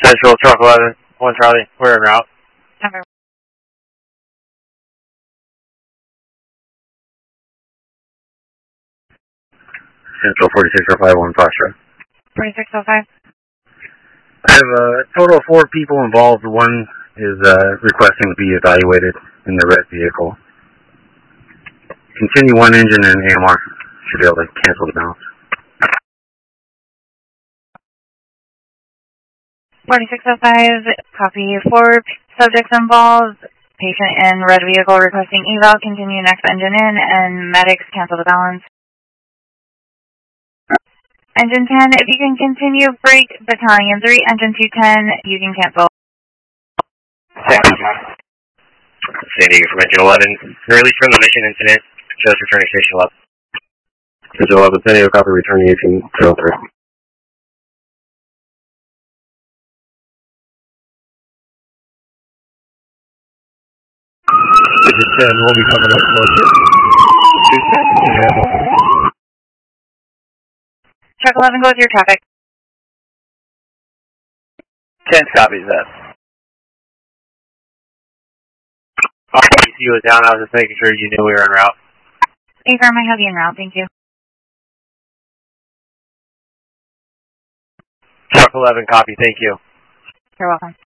Central, truck 11, 1 Charlie, we're en route. Okay. Central 46051 Foxtrot. 4605. I have a total of 4 people involved. One is requesting to be evaluated in the red vehicle. Continue 1 engine and AMR should be able to cancel the balance. 4605, copy. 4 subjects involved. Patient in red vehicle requesting eval. Continue next engine in, and medics cancel the balance. Engine 10, if you can continue, break battalion 3. Engine 210, you can cancel. San Diego from engine 11, release from the mission incident, just returning station 11. Engine 11, San Diego, copy, returning 1803. Engine 10 will be coming up closer. Truck 11, go with your traffic. 10 copies that. RPC was down, I was just making sure you knew we were en route. Affirm, I have you en route, thank you. Truck 11, copy, thank you. You're welcome.